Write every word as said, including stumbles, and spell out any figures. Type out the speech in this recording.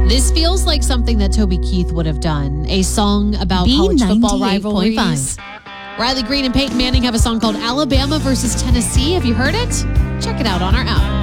This feels like something that Toby Keith would have done. A song about B college football ninety-eight point five. rivalries. Riley Green and Peyton Manning have a song called Alabama versus Tennessee. Have you heard it? Check it out on our app.